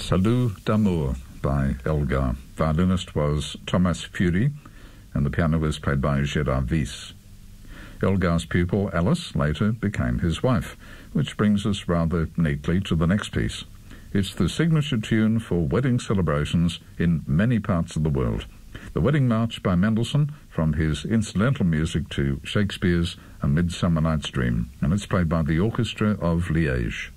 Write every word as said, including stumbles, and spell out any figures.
Salut d'amour by Elgar. Violinist was Thomas Fury, and the piano was played by Gérard Wyss. Elgar's pupil, Alice, later became his wife, which brings us rather neatly to the next piece. It's the signature tune for wedding celebrations in many parts of the world. The Wedding March by Mendelssohn, from his incidental music to Shakespeare's A Midsummer Night's Dream, and it's played by the Orchestra of Liège.